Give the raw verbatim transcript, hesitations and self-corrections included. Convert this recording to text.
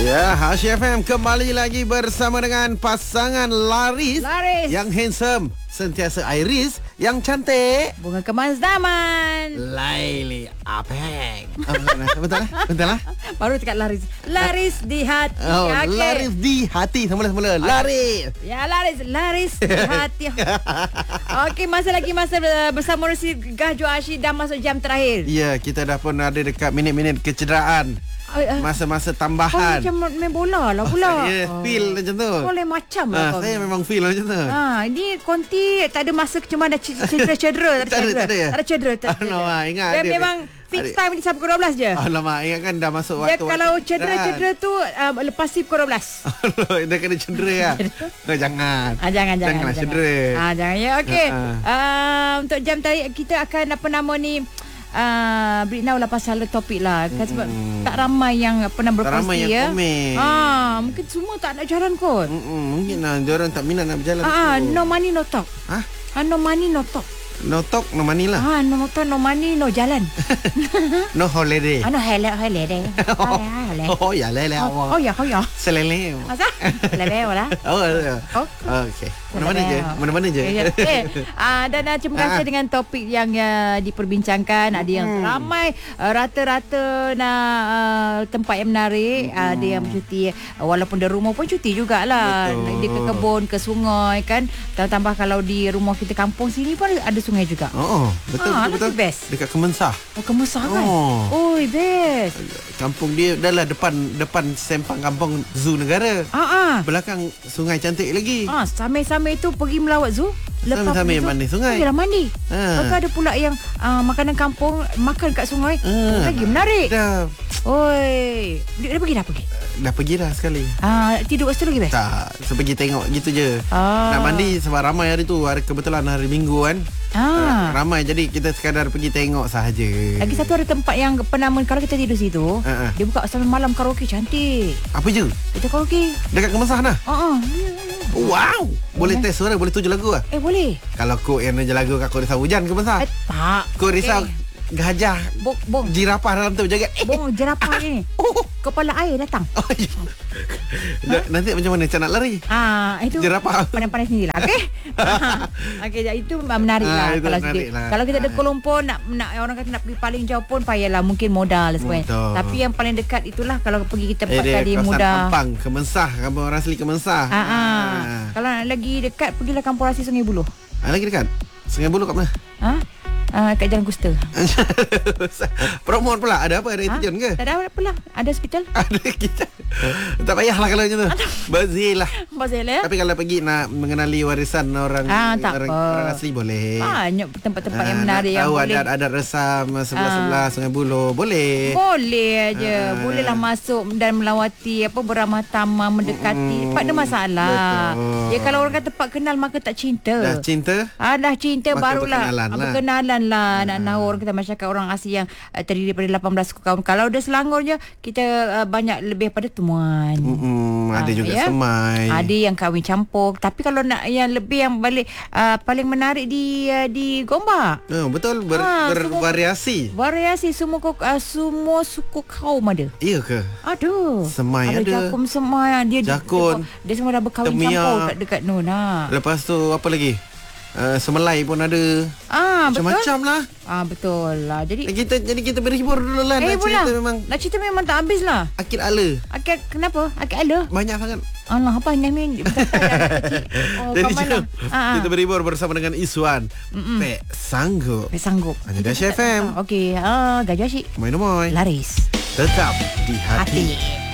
Ya, Hash F M kembali lagi bersama dengan pasangan Laris, Laris. yang handsome, sentiasa Iris yang cantik, bunga kemas zaman, Laili Apeng. Oh, betul lah, betul lah. baru cakap Laris. Laris di hati. Oh, Okay. Laris di hati. Semula semula. Laris. Ya, Laris, Laris di hati. Okey, masa lagi masa bersama Resi Gahjo Asyik dah masuk jam terakhir. Ya, kita dah pun ada dekat minit-minit kecederaan. Masa-masa tambahan. Kau macam main bola lah pula. Saya oh. feel macam tu. Boleh macam lah Ah, kau. saya memang feel macam tu. Ha, ini konti tak ada masa cuma ada cedera-cedera. Tak ada, tak ada ya? Tak ada cedera. Tak ada Oh, no, cedera. ingat Dia ada. memang fix Ada. time di sampai pukul dua belas je. Alamak, ingat kan dah masuk Dia waktu. kalau cedera-cedera tu uh, lepas si pukul dua belas. Dah kena cedera lah. Oh, jangan. Ah, jangan, jangan. Janganlah jangan. cedera. Ah, jangan ya. Okey. Ah, Uh, untuk jam tadi kita akan apa nama ni uh, beritahu lah pasal topik lah. Kan sebab Mm-mm. tak ramai yang pernah Tak berkongsi ramai yang ya. komen. Ah, mungkin semua tak nak jalan kot. Mm-mm, mungkin lah diorang tak minat nak berjalan. Ah, tu. no money no talk. Hah? Ah, no money no talk. No talk, no money lah. Ah, no talk, no money, no jalan. No holiday. Ah, no hele hele deh. Ah, hele. Oh, ya lele Oh, oh ya, oh ya. Selele. Asa? Lebe wala. Oh, ya. Oh. Okey. Mana-mana je. Mana-mana je. Ya, okay. uh, dan uh, terima kasih Ah. dengan topik yang uh, diperbincangkan. Ada yang Hmm. ramai uh, rata-rata nak uh, tempat yang menarik. Hmm. Ada yang cuti uh, walaupun di rumah pun cuti jugalah. Betul. Dia ke kebun, ke sungai kan. Tambah kalau di rumah kita kampung sini pun ada sungai juga. Oh, betul, Ah, betul, betul. nanti best. Dekat Kemensah. Oh, kemesah kan? Oh. Oi, best. Kampung dia dah lah depan depan sempang kampung Zoo Negara. Ah ah. Belakang sungai cantik lagi. Ah, samai-samai tu pergi melawat zoo. Samai-samai pergi zoo, mandi sungai. Pergilah mandi. Ha. Lepas tu ada pula yang uh, makanan kampung makan kat sungai. Ah. Lagi menarik. Dah Oi. Dia dah pergi dah pergi. dah pergi dah sekali. Ah, tidur kat situ lagi best. Tak, saya pergi tengok gitu je. Ah. Nak mandi sebab ramai hari tu, hari kebetulan hari Minggu kan. Ah. Ramai, jadi kita sekadar pergi tengok sahaja. Lagi satu ada tempat yang penama kalau kita tidur situ, Ah, ah. dia buka sampai malam karaoke cantik. Apa je? Kita karaoke. Dekat Kemensah nah. Ah. ah. Wow. Boleh test suara, boleh tuju lagu ah. Eh boleh. Kalau kau yang nak lagu kat kau risau hujan Kemensah. Eh, tak. Kau risau Eh, gajah, bong bong. jirafah dalam tu jaga. Bong jerapah ni. Kepala air datang. Oh, ya. Dah- Nanti macam mana macam nak lari? Ah, itu Jerapah. pandai-pandai sendirilah. Okey. Okey, jadi itu menarik Ah, lah. itu Kalau menarik sikit. lah. Kalau kita ada Ah. Kuala Lumpur nak nak orang kata nak pergi paling jauh pun payahlah, mungkin modal dan sebagainya. Betul. Tapi yang paling dekat itulah kalau pergi kita Eh, tempat dia tadi kawasan mudah. Ampang, Kemensah, kampung orang asli Kemensah. Ah, ah. Ah. Kalau nak lagi dekat pergilah Kampung Rasi Sungai Buloh. Ah, lagi dekat. Sungai Buloh kat mana? Ha? Ah, kat Jalan Kusta. Promote pula. Ada apa? Ada Ha? intern ke? Tak ada apa lah. Ada hospital. Ada kita. Tak payahlah kalau macam tu. Bazir lah. Pasal ya. Tapi kalau pergi nak mengenali warisan orang Ah, tak orang, apa. orang asli boleh. Banyak tempat-tempat Ah, yang menarik nak yang tahu boleh. adat-adat resam sebelah-sebelah Sungai Buloh boleh. Boleh aja. Ah. Bolehlah masuk dan melawati apa beramah tamah mendekati. Tak ada masalah. Betul. Ya kalau orang kata pak kenal maka tak cinta. Dah cinta? Ah, dah cinta Maka barulah berkenalan ah, lah. berkenalan lah. Nak tahu orang kita masyarakat orang asli yang uh, terdiri daripada lapan belas suku kaum. Kalau dah Selangor je kita uh, banyak lebih pada temuan. Mm-mm, ada Ah, juga ya. semai. Ada yang kahwin campur. Tapi kalau nak yang lebih yang balik uh, paling menarik di uh, di Gombak. Oh, betul ber, Ah, bervariasi. Variasi semua kau- uh, semua suku kaum ada. Iya ke? Aduh. Semai ada. Jakun semai. Dia Jakun. Dia, dia semua dah berkahwin Temia. campur kat dekat Nuna. Lepas tu apa lagi? Uh, Semelai pun ada. Ah, betul. Macam-macam lah. Ah, betul lah. Jadi Kita jadi kita berhibur dulu lah. eh Nak pula. cerita memang Nak cerita memang tak habis lah. akid ala. Akid kenapa? Akid ada. Banyak sangat. Allah apa ni ni. Oh, Jadi kat mana? jom Ah, ah. kita berhibur bersama dengan Iswan. Pek sanggup. Eh, sanggup. Hanya Dash F M. Okey, ah, Gajah Asyik. Moy-moy. Laris. Tetap di hati. Hati.